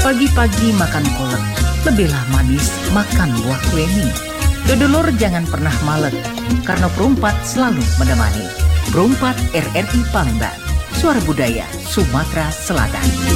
Pagi-pagi makan kolak, lebihlah manis makan buah kueni. Dodolur jangan pernah malek, karena perumpat selalu menemani. Perumpat RRI Palembang, suara budaya Sumatera Selatan.